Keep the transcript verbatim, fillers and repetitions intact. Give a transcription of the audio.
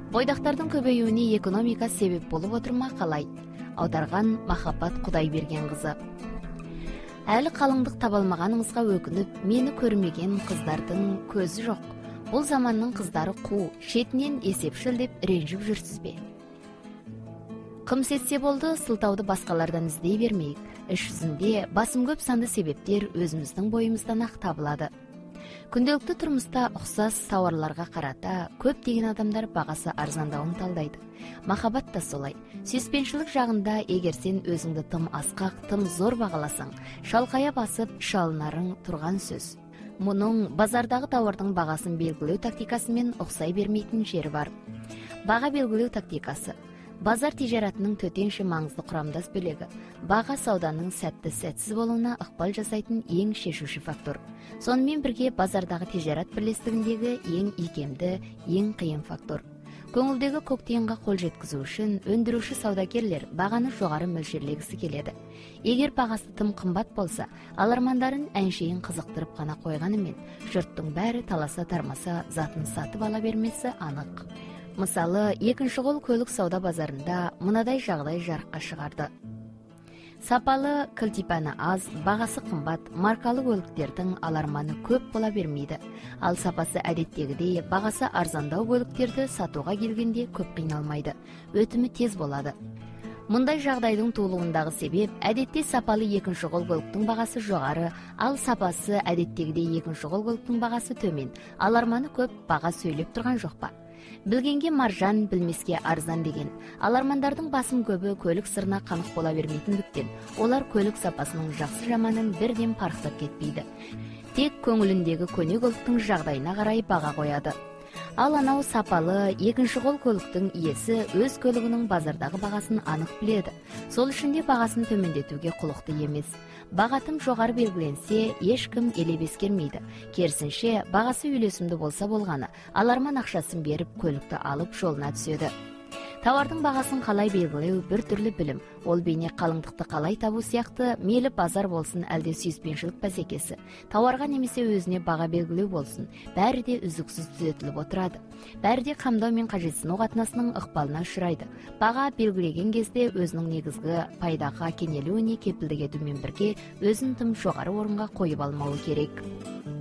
Бойдактардын көбөйүүнү экономика себеп болуп отурма калай? Аударган Махаббат Кудайберген кызы. Әлі қалыңдық табалмағаныңызға өкініп, мені көрмеген қыздардың көзі жоқ. Бұл заманның қыздары қу, шетінен есепшіл деп ренжіп жүрсіз бе? Кым сетсе болды, сылтауды басқалардан іздей бермейік. Іш жүзінде басым көп санды себептер өзіміздің бойымыздан ақ табылады. Күнделікті тұрмыста ұқсас тауарларға қарата көп деген адамдар бағасы арзандауын талдайды. Махаббат та солай. Сүйіспеншілік жағында егер сен өзіңді тым асқақ, тым зор бағаласаң, шалқая басып шалынарың тұрған сөз. Мұның базардағы тауардың бағасын белгілеу тактикасымен ұқсай бермейтін жері бар. Баға белгілеу тактикасы базар тижаратының төтенше маңызды құрамдас бөлігі. Баға сауданың сәтті сәтсіз болуына ықпал жасайтын ең шешуші фактор. Сонымен бірге базардағы тижарат бірлестігіндегі ең икемді, ең қиын фактор. Көңілдегі көк тиынға қол жеткізу үшін өндіруші саудагерлер бағаны жоғары мөлшерлегісі келеді. Егер бағасы тым қымбат болса, алармандарын әншейін қызықтырып қана қойғанымен, жұрттың бәрі таласа тармаса затын сатып ала бермесі анық. Мысалы, екінші қол көлік сауда базарында мынадай жағдай жарыққа шығарды. Сапалы, кілтипаны аз, бағасы қымбат, маркалы көліктердің аларманы көп бола бермейді. Ал сапасы әдеттегідей, бағасы арзандау көліктерді сатуға келгенде көп қиналмайды. Өтімі тез болады. Мұндай жағдайдың туылуындағы себеп, әдетте сапалы екінші қол көліктің бағасы жоғары, ал сапасы әдеттегідей екінші қол көліктің бағасы төмен. Аларманы көп, баға сөйлеп тұрған жоқ па? Білгенге маржан, білмеске арзан деген. Алармандардың басым көбі көлік сырына қанық бола бермейтіндіктен, олар көлік сапасының жақсы жаманын бірден парықтап кетпейді. Тек көңіліндегі көне көліктің жағдайына қарай баға қояды. Ал анау сапалы екінші қол көліктің иесі өз көлігінің базардағы бағасын анық біледі. Сол үшін де бағасын төмендетуге құлықты емес. Баға тым жоғары белгіленсе, ешкім елеп ескермейді. Керісінше, бағасы үйлесімді болса болғаны, аларман ақшасын беріп көлікті алып жолына түседі. Тауардың бағасын қалай белгілеу бір түрлі білім. Ол бейне қалыңдықты қалай табу сияқты, мейлі базар болсын, әлде сүйіспеншілік бәсекесі. Тауарға немесе өзіне баға белгілеу болсын, бәрі де үздіксіз түзетіліп отырады. Бәрі де қамдау мен қажетсіну қатынасының ықпалына ұшырайды. Баға белгілеген кезде өзінің негізгі пайдаға кенелуіне кепілдік етумен бірге өзін тым жоғары орынға қойып алмауы керек.